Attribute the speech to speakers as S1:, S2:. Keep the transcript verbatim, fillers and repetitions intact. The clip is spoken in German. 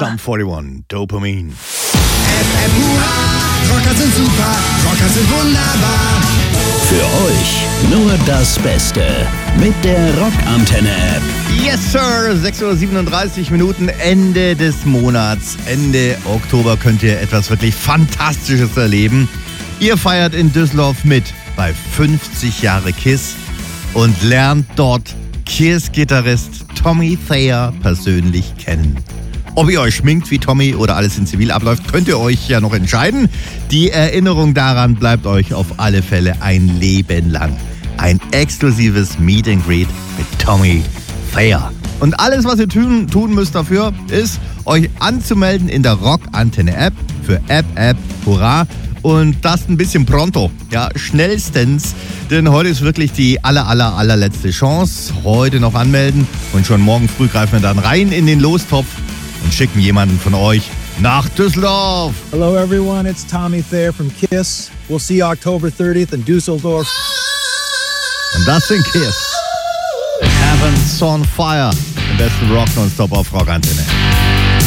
S1: Sum forty-one, Dopamine.
S2: F M Hurra, Rocker sind super, Rocker sind wunderbar.
S3: Für euch nur das Beste mit der Rockantenne-App.
S1: Yes, Sir! sechs Uhr siebenunddreißig Minuten, Ende des Monats. Ende Oktober könnt ihr etwas wirklich Fantastisches erleben. Ihr feiert in Düsseldorf mit bei fünfzig Jahre Kiss und lernt dort Kiss-Gitarrist Tommy Thayer persönlich kennen. Ob ihr euch schminkt wie Tommy oder alles in Zivil abläuft, könnt ihr euch ja noch entscheiden. Die Erinnerung daran bleibt euch auf alle Fälle ein Leben lang. Ein exklusives Meet and Greet mit Tommy Thayer. Und alles, was ihr tun, tun müsst dafür, ist, euch anzumelden in der Rockantenne-App für App, App, Hurra. Und das ein bisschen pronto, ja, schnellstens, denn heute ist wirklich die aller, aller, allerletzte Chance. Heute noch anmelden und schon morgen früh greifen wir dann rein in den Lostopf und schicken jemanden von euch nach Düsseldorf.
S4: Hello everyone, it's Tommy Thayer from Kiss. We'll see you October thirtieth in Düsseldorf.
S1: Und das sind Kiss. Heaven's on Fire. Im besten Rock nonstop auf Rockantenne.